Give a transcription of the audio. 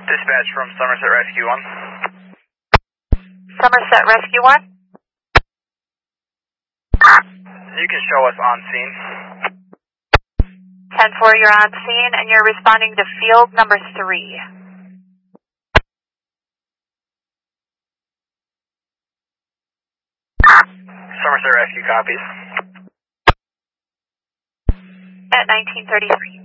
Dispatch from Somerset Rescue 1. Somerset Rescue 1? You can show us on scene. 10-4, you're on scene, and you're responding to field number 3. Somerset Rescue copies. At 1933.